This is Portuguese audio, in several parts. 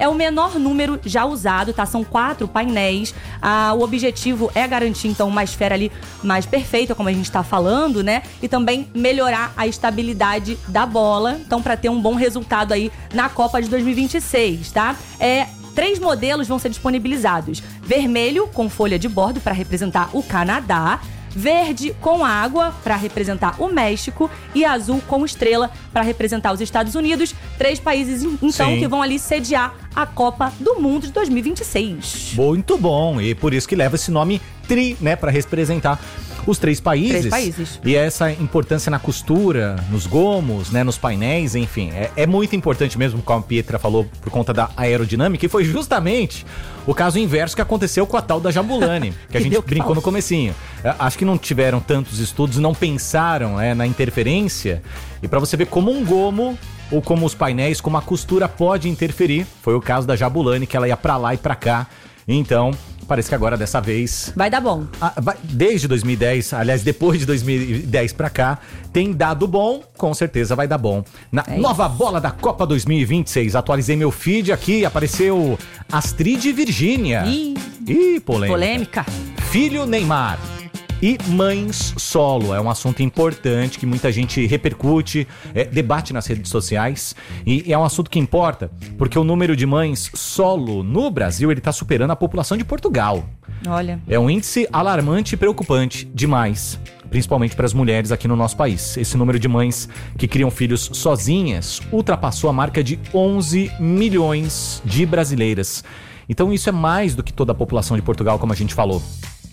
É o menor número já usado, tá? São 4 painéis. O objetivo é garantir, então, uma esfera ali mais perfeita, como a gente tá falando, né? E também melhorar a estabilidade da bola, então, para ter um bom resultado aí na Copa de 2026, tá? 3 modelos vão ser disponibilizados. Vermelho, com folha de bordo, para representar o Canadá. Verde com água, para representar o México. E azul com estrela, para representar os Estados Unidos. 3 países, então, que vão ali sediar a Copa do Mundo de 2026. Muito bom, e por isso que leva esse nome Tri, né, para representar os 3 países. 3 países. E essa importância na costura, nos gomos, né, nos painéis, enfim, é muito importante mesmo, como a Pietra falou, por conta da aerodinâmica, e foi justamente o caso inverso que aconteceu com a tal da Jabulani, que a gente brincou no comecinho. Acho que não tiveram tantos estudos, não pensaram na interferência, e para você ver como um gomo, ou como os painéis, como a costura pode interferir, foi o caso da Jabulani, que ela ia pra lá e pra cá. Então, parece que agora, dessa vez... vai dar bom. Desde 2010, aliás, depois de 2010 pra cá, tem dado bom, com certeza vai dar bom. Na nova bola da Copa 2026, atualizei meu feed aqui, apareceu Astrid e Virgínia. Ih, polêmica. Filho Neymar. E mães solo, é um assunto importante que muita gente repercute, debate nas redes sociais, e é um assunto que importa, porque o número de mães solo no Brasil, ele tá superando a população de Portugal. Olha. É um índice alarmante e preocupante demais, principalmente para as mulheres aqui no nosso país. Esse número de mães que criam filhos sozinhas ultrapassou a marca de 11 milhões de brasileiras. Então isso é mais do que toda a população de Portugal, como a gente falou.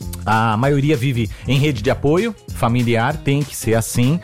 A maioria vive em rede de apoio familiar, tem que ser assim.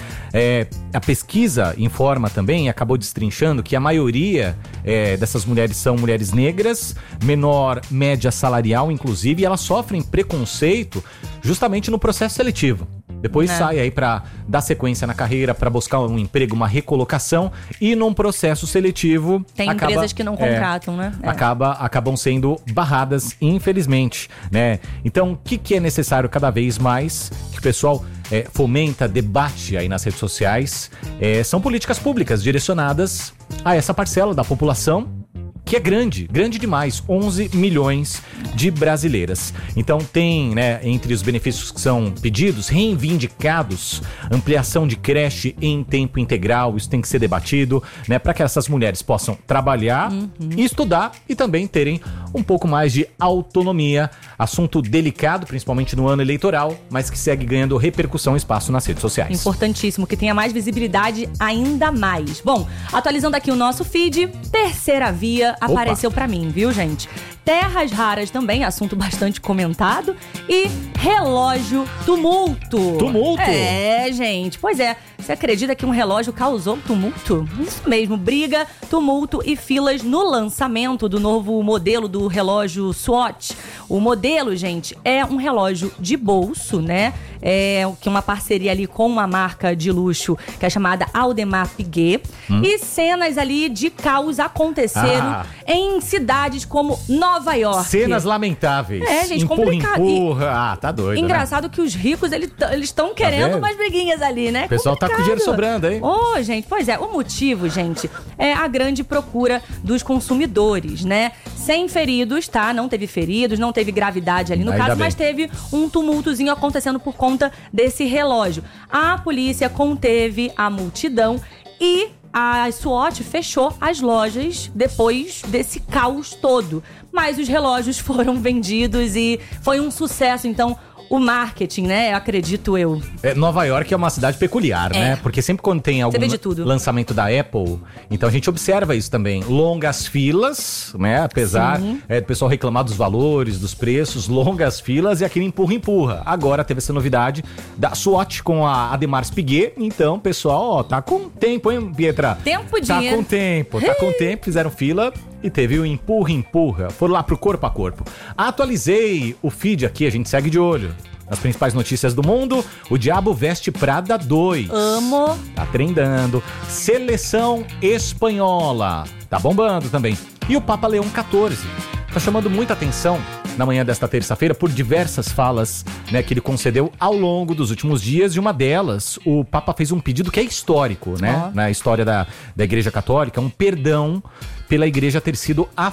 A pesquisa informa também, acabou destrinchando, que a maioria dessas mulheres são mulheres negras, menor média salarial, inclusive, e elas sofrem preconceito justamente no processo seletivo. Depois sai aí pra dar sequência na carreira, pra buscar um emprego, uma recolocação, e num processo seletivo... tem empresas que não contratam, né? Acabam sendo barradas, infelizmente, né? Então, o que é necessário cada vez mais que o pessoal fomenta, debate aí nas redes sociais, são políticas públicas direcionadas a essa parcela da população, que é grande demais, 11 milhões de brasileiras. Então tem, né, entre os benefícios que são pedidos, reivindicados, ampliação de creche em tempo integral, isso tem que ser debatido, né, para que essas mulheres possam trabalhar, estudar e também terem um pouco mais de autonomia. Assunto delicado, principalmente no ano eleitoral, mas que segue ganhando repercussão e espaço nas redes sociais. Importantíssimo, que tenha mais visibilidade ainda mais. Bom, atualizando aqui o nosso feed, Terceira Via apareceu pra mim, viu, gente? Terras raras também, assunto bastante comentado. E relógio tumulto. Tumulto? Gente, pois é. Você acredita que um relógio causou tumulto? Isso mesmo, briga, tumulto e filas no lançamento do novo modelo do relógio Swatch. O modelo, gente, é um relógio de bolso, né? Que é uma parceria ali com uma marca de luxo que é chamada Audemars Piguet. E cenas ali de caos aconteceram em cidades como Nova York. Cenas lamentáveis. Gente, complicado. Empurra. Tá doido, engraçado, né? Que os ricos, eles estão querendo umas briguinhas ali, né? O pessoal tá com dinheiro sobrando, hein? Gente, pois é. O motivo, gente, é a grande procura dos consumidores, né? Sem feridos, tá? Não teve feridos, não teve gravidade ali no caso, mas teve um tumultozinho acontecendo por conta desse relógio. A polícia conteve a multidão e a Swatch fechou as lojas depois desse caos todo. Mas os relógios foram vendidos e foi um sucesso, então... o marketing, né? Acredito eu. Nova York é uma cidade peculiar, né? Porque sempre quando tem algum lançamento da Apple, então a gente observa isso também. Longas filas, né? Apesar do pessoal reclamar dos valores, dos preços, longas filas e aquele empurra. Agora teve essa novidade da Swatch com a Audemars Piguet. Então, pessoal, tá com tempo, hein, Pietra? Tempo, dinheiro. Tá com tempo, fizeram fila. E teve o empurra. Foram lá pro corpo a corpo. Atualizei o feed aqui, a gente segue de olho. As principais notícias do mundo, o Diabo Veste Prada 2. Amo. Tá trendando. Seleção espanhola. Tá bombando também. E o Papa Leão XIV. Tá chamando muita atenção na manhã desta terça-feira por diversas falas, né, que ele concedeu ao longo dos últimos dias. E uma delas, o Papa fez um pedido que é histórico, né? Na história da Igreja Católica, um perdão pela Igreja ter sido